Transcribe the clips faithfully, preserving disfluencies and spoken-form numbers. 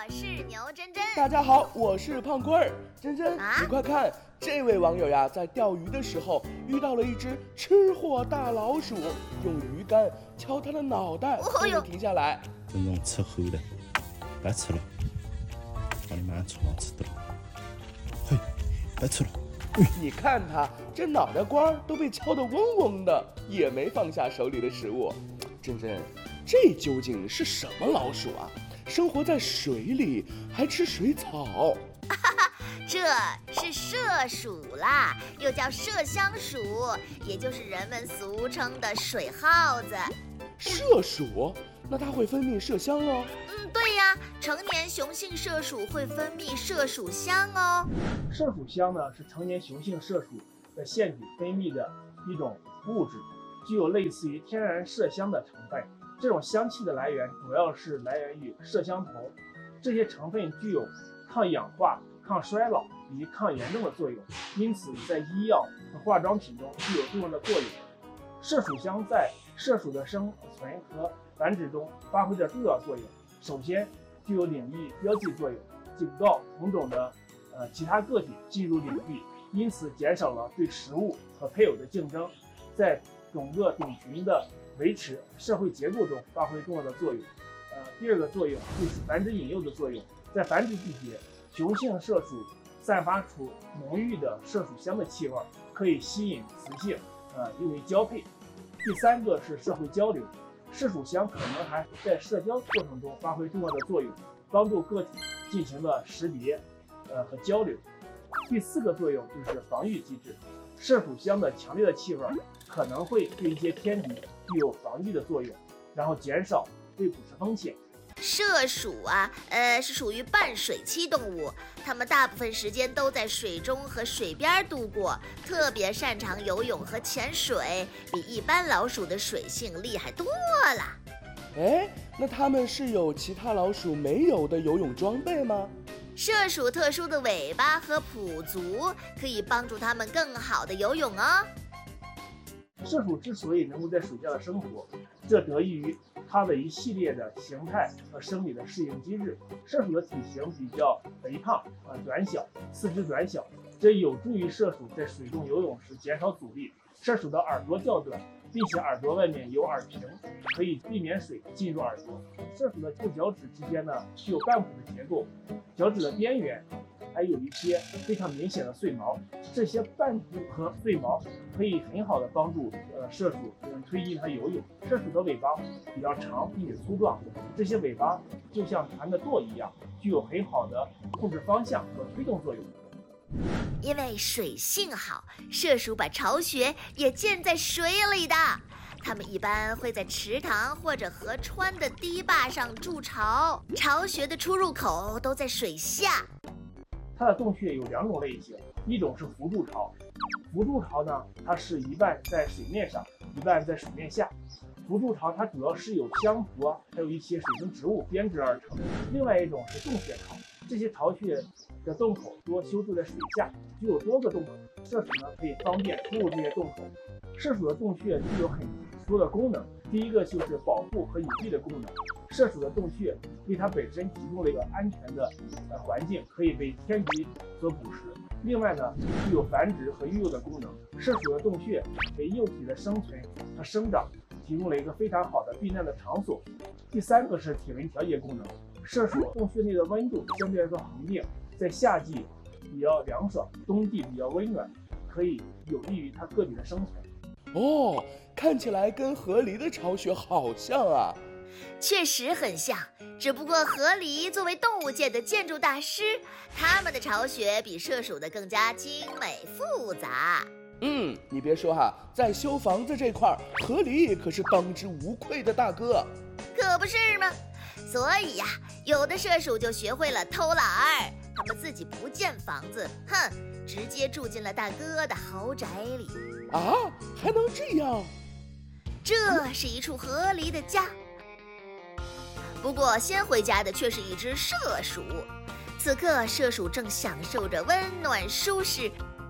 是牛真真。 大家好，我是胖坤儿。真真、 啊， 你快看，这位网友呀，在钓鱼的时候遇到了一只吃货大老鼠，用鱼竿敲它的脑袋，才能停下来。 这弄吃后的，别吃了，把你妈吃好吃的了。嘿，别吃了。 你看它这脑袋瓜都被敲得嗡嗡的，也没放下手里的食物。真真，这究竟是什么老鼠啊？生活在水里，还吃水草。 这是麝鼠啦，又叫麝香鼠，也就是人们俗称的水耗子。 麝鼠？那它会分泌麝香哦？ 嗯，对呀，成年雄性麝鼠会分泌麝鼠香哦。 麝鼠香呢，是成年雄性麝鼠的腺体分泌的一种物质，具有类似于天然麝香的成分。这种香气的来源主要是来源于麝香酮，这些成分具有抗氧化、抗衰老以及抗炎症的作用，因此在医药和化妆品中具有重要的作用。麝鼠香在麝鼠的生存和繁殖中发挥着重要作用。首先，具有领域标记作用，警告同种的呃其他个体进入领域，因此减少了对食物和配偶的竞争，在种个种群的维持社会结构中发挥重要的作用。呃，第二个作用就是繁殖引诱的作用，在繁殖季节，雄性麝鼠散发出浓郁的麝鼠香的气味，可以吸引雌性，呃，用于交配。第三个是社会交流，麝鼠香可能还在社交过程中发挥重要的作用，帮助个体进行了识别，呃和交流。第四个作用就是防御机制，麝鼠香的强烈的气味可能会对一些天敌具有防御的作用，然后减少被捕食风险。 麝鼠啊，呃，是属于半水栖动物，它们大部分时间都在水中和水边度过，特别擅长游泳和潜水，比一般老鼠的水性厉害多了。 哎，那它们是有其他老鼠没有的游泳装备吗？ 麝鼠特殊的尾巴和蹼足可以帮助它们更好的游泳哦。 麝鼠之所以能够在水下的生活，这得益于它的一系列的形态和生理的适应机制。麝鼠的体型比较肥胖、呃短小，四肢短小，这有助于麝鼠在水中游泳时减少阻力。麝鼠的耳朵较短，并且耳朵外面有耳屏，可以避免水进入耳朵。麝鼠的后脚趾之间呢具有半弧的结构，脚趾的边缘还有一些非常明显的碎毛，这些半弧和碎毛可以很好的帮助呃麝鼠嗯推进它游泳。麝鼠的尾巴比较长并且粗壮，这些尾巴就像船的舵一样，具有很好的控制方向和推动作用。 因为水性好，麝鼠把巢穴也建在水里的。它们一般会在池塘或者河川的堤坝上筑巢，巢穴的出入口都在水下。 它的洞穴有两种类型，一种是浮筑巢。浮筑巢呢，它是一半在水面上，一半在水面下。浮筑巢它主要是由香蒲啊，还有一些水生植物编织而成。另外一种是洞穴巢，这些巢穴的洞口多修筑在水下，具有多个洞口，麝鼠呢可以方便出入这些洞口。麝鼠的洞穴具有很多的功能，第一个就是保护和隐蔽的功能。麝鼠的洞穴为它本身提供了一个安全的呃环境，可以被天敌所捕食。另外呢，具有繁殖和育幼的功能。麝鼠的洞穴为幼体的生存和生长提供了一个非常好的避难的场所。第三个是体温调节功能，麝鼠洞穴内的温度相对来说恒定，在夏季比较凉爽，冬季比较温暖，可以有利于它个体的生存。 哦，看起来跟河狸的巢穴好像啊。 确实很像，只不过河狸作为动物界的建筑大师，它们的巢穴比麝鼠的更加精美复杂。 嗯，你别说哈，在修房子这块，河狸可是当之无愧的大哥。 可不是吗？所以呀、啊，有的麝鼠就学会了偷懒儿，他们自己不建房子，哼，直接住进了大哥的豪宅里。 啊，还能这样？ 这是一处河狸的家。不过先回家的却是一只麝鼠。此刻麝鼠正享受着温暖舒适，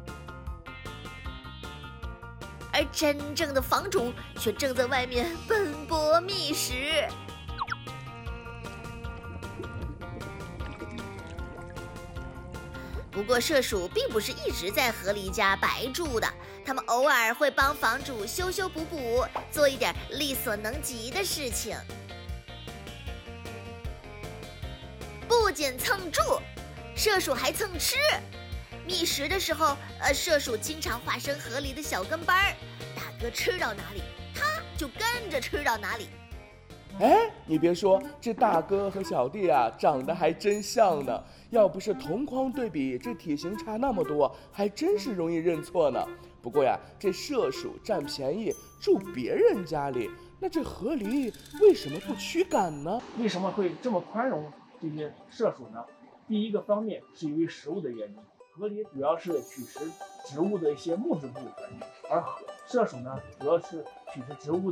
而真正的房主却正在外面奔波觅食。 不过麝鼠并不是一直在河狸家白住的，它们偶尔会帮房主修修补补，做一点力所能及的事情。不仅蹭住，麝鼠还蹭吃。觅食的时候，呃，麝鼠经常化身河狸的小跟班儿，大哥吃到哪里，它就跟着吃到哪里。 哎，你别说，这大哥和小弟啊，长得还真像呢。要不是同框对比，这体型差那么多，还真是容易认错呢。不过呀，这麝鼠占便宜住别人家里，那这河狸为什么不驱赶呢？ 为什么会这么宽容这些麝鼠呢？第一个方面是由于食物的原因，河狸主要是取食植物的一些木质部分，而麝鼠呢主要是取食植物